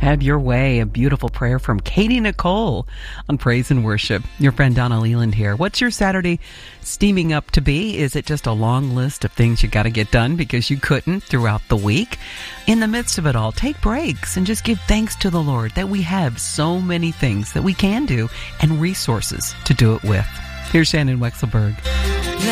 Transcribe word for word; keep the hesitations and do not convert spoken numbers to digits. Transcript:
Have your way. A beautiful prayer from Katie Nicole on Praise and Worship. Your friend Donna Leland here. What's your Saturday steaming up to be? Is it just a long list of things you got to get done because you couldn't throughout the week? In the midst of it all, take breaks and just give thanks to the Lord that we have so many things that we can do and resources to do it with. Here's Shannon Wexelberg.